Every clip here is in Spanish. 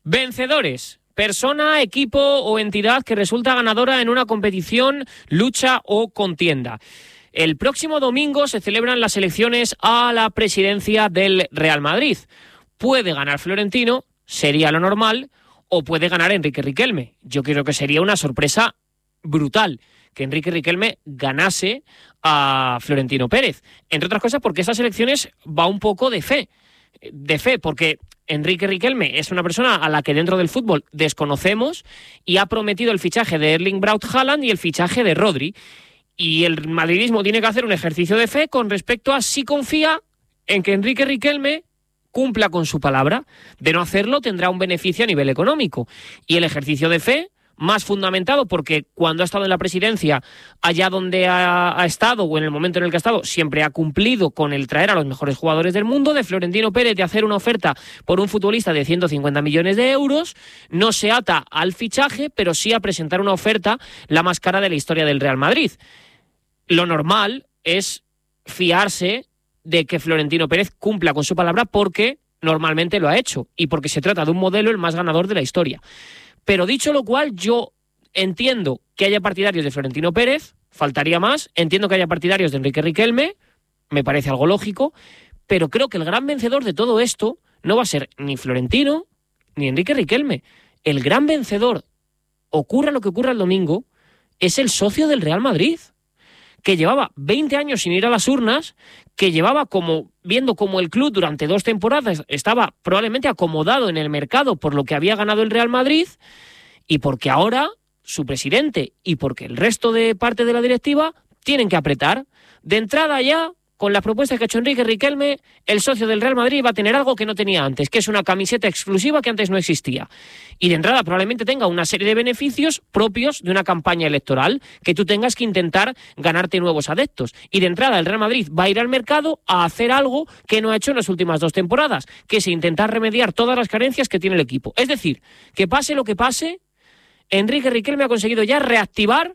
Vencedores. Persona, equipo o entidad que resulta ganadora en una competición, lucha o contienda. El próximo domingo se celebran las elecciones a la presidencia del Real Madrid. Puede ganar Florentino, sería lo normal, o puede ganar Enrique Riquelme. Yo creo que sería una sorpresa brutal que Enrique Riquelme ganase a Florentino Pérez. Entre otras cosas porque estas elecciones va un poco de fe, porque Enrique Riquelme es una persona a la que dentro del fútbol desconocemos y ha prometido el fichaje de Erling Braut Haaland y el fichaje de Rodri. Y el madridismo tiene que hacer un ejercicio de fe con respecto a si confía en que Enrique Riquelme cumpla con su palabra. De no hacerlo tendrá un beneficio a nivel económico. Y el ejercicio de fe más fundamentado porque cuando ha estado en la presidencia, allá donde ha estado o en el momento en el que ha estado, siempre ha cumplido con el traer a los mejores jugadores del mundo. De Florentino Pérez, de hacer una oferta por un futbolista de 150 millones de euros, no se ata al fichaje, pero sí a presentar una oferta la más cara de la historia del Real Madrid. Lo normal es fiarse de que Florentino Pérez cumpla con su palabra porque normalmente lo ha hecho y porque se trata de un modelo el más ganador de la historia. Pero dicho lo cual, yo entiendo que haya partidarios de Florentino Pérez, faltaría más, entiendo que haya partidarios de Enrique Riquelme, me parece algo lógico, pero creo que el gran vencedor de todo esto no va a ser ni Florentino ni Enrique Riquelme. El gran vencedor, ocurra lo que ocurra el domingo, es el socio del Real Madrid, que llevaba 20 años sin ir a las urnas, que llevaba viendo como el club durante 2 temporadas estaba probablemente acomodado en el mercado por lo que había ganado el Real Madrid y porque ahora su presidente y porque el resto de parte de la directiva tienen que apretar. De entrada ya, con las propuestas que ha hecho Enrique Riquelme, el socio del Real Madrid va a tener algo que no tenía antes, que es una camiseta exclusiva que antes no existía. Y de entrada probablemente tenga una serie de beneficios propios de una campaña electoral, que tú tengas que intentar ganarte nuevos adeptos. Y de entrada el Real Madrid va a ir al mercado a hacer algo que no ha hecho en las últimas 2 temporadas, que es intentar remediar todas las carencias que tiene el equipo. Es decir, que pase lo que pase, Enrique Riquelme ha conseguido ya reactivar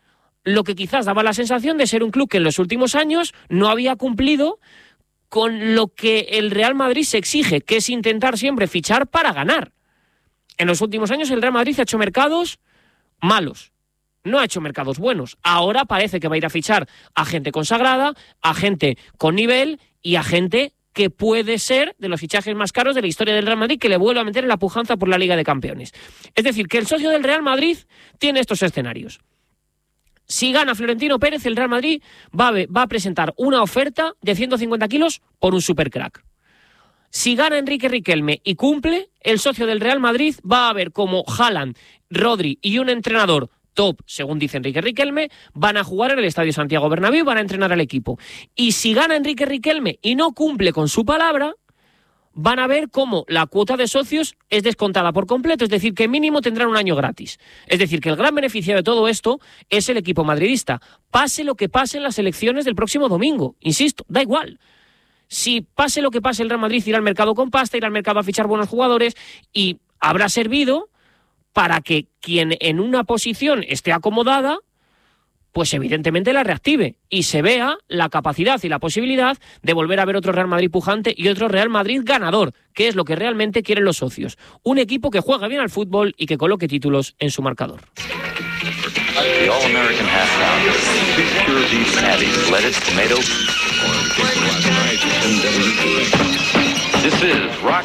lo que quizás daba la sensación de ser un club que en los últimos años no había cumplido con lo que el Real Madrid se exige, que es intentar siempre fichar para ganar. En los últimos años el Real Madrid ha hecho mercados malos, no ha hecho mercados buenos. Ahora parece que va a ir a fichar a gente consagrada, a gente con nivel y a gente que puede ser de los fichajes más caros de la historia del Real Madrid, que le vuelve a meter en la pujanza por la Liga de Campeones. Es decir, que el socio del Real Madrid tiene estos escenarios. Si gana Florentino Pérez, el Real Madrid va a presentar una oferta de 150 kilos por un supercrack. Si gana Enrique Riquelme y cumple, el socio del Real Madrid va a ver cómo Haaland, Rodri y un entrenador top, según dice Enrique Riquelme, van a jugar en el Estadio Santiago Bernabéu y van a entrenar al equipo. Y si gana Enrique Riquelme y no cumple con su palabra, van a ver cómo la cuota de socios es descontada por completo, es decir, que mínimo tendrán un año gratis. Es decir, que el gran beneficiario de todo esto es el equipo madridista. Pase lo que pase en las elecciones del próximo domingo, insisto, da igual. Si pase lo que pase, el Real Madrid irá al mercado con pasta, irá al mercado a fichar buenos jugadores y habrá servido para que quien en una posición esté acomodada, pues evidentemente la reactive y se vea la capacidad y la posibilidad de volver a ver otro Real Madrid pujante y otro Real Madrid ganador, que es lo que realmente quieren los socios. Un equipo que juega bien al fútbol y que coloque títulos en su marcador. The All-American Half Pounder. Pure beef patties, lettuce, tomato. This is Rock